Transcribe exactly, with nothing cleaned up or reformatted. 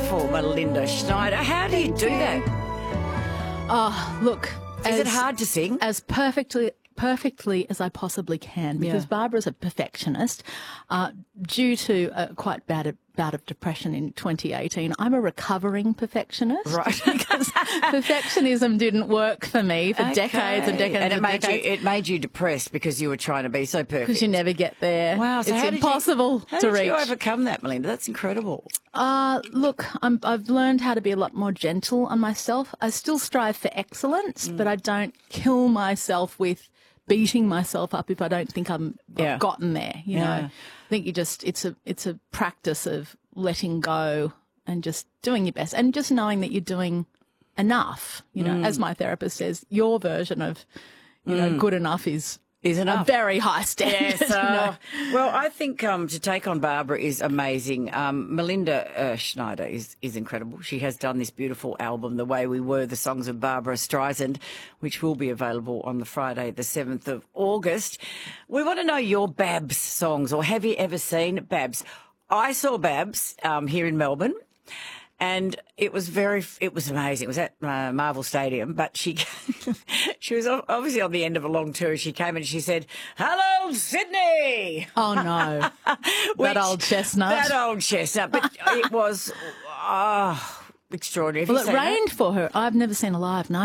beautiful Melinda Schneider. How do you do that? Oh, look. Is as, it hard to sing? As perfectly perfectly as I possibly can, because Yeah. Barbara's a perfectionist. Uh, due to a quite bad bout of depression in twenty eighteen, I'm a recovering perfectionist. Right. Because perfectionism didn't work for me for decades and Okay. decades And it and made decades. you it made you depressed because you were trying to be so perfect. Because you never get there. Wow, so it's how did you- impossible How to did reach. you overcome that, Melinda? That's incredible. Uh, look, I'm, I've learned how to be a lot more gentle on myself. I still strive for excellence, Mm. but I don't kill myself with beating myself up if I don't think I'm Yeah. I've gotten there. You Yeah. know, I think you just it's a it's a practice of letting go and just doing your best and just knowing that you're doing enough. You know, Mm. as my therapist says, your version of you know good enough is Is enough. a very high standard. Yes. you know. Uh, well, I think um, to take on Barbara is amazing. Um, Melinda uh, Schneider is, is incredible. She has done this beautiful album, The Way We Were, the songs of Barbara Streisand, which will be available on the Friday, the seventh of August. We want to know your Babs songs, or have you ever seen Babs? I saw Babs um, here in Melbourne. And it was very, it was amazing. It was at uh, Marvel Stadium, but she, she was obviously on the end of a long tour. She came and she said, "Hello, Sydney." Oh no, Which- that old chestnut. That old chestnut. But it was, oh, extraordinary. Have Well, you it seen that? rained for her. I've never seen her live. No.